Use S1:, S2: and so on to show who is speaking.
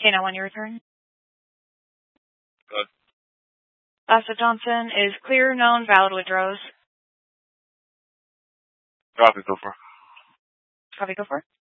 S1: Okay, now when you return.
S2: Good.
S1: Lassa Johnson is clear, known, valid withdrawals.
S2: Copy, go for.
S1: Copy, go for it.